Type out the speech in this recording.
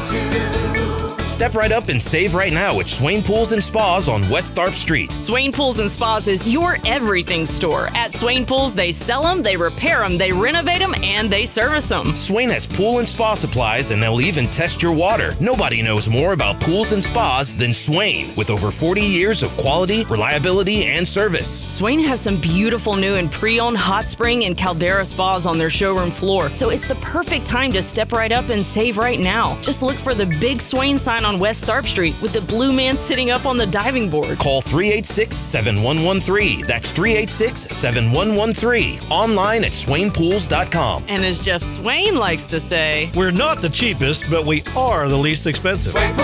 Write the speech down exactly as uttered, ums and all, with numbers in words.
Step right up and save right now at Swain Pools and Spas on West Tharp Street. Swain Pools and Spas is your everything store. At Swain Pools, they sell them, they repair them, they renovate them, and they service them. Swain has pool and spa supplies, and they'll even test your water. Nobody knows more about pools and spas than Swain, with over forty years of quality, reliability, and service. Swain has some beautiful new and pre-owned hot spring and caldera spas on their showroom floor, so it's the perfect time to step right up and save right now. Just look for the big Swain sign on West Tharp Street with the blue man sitting up on the diving board. Call three eight six, seven one one three. That's three eight six, seven one one three. Online at swain pools dot com. And as Jeff Swain likes to say, we're not the cheapest, but we are the least expensive.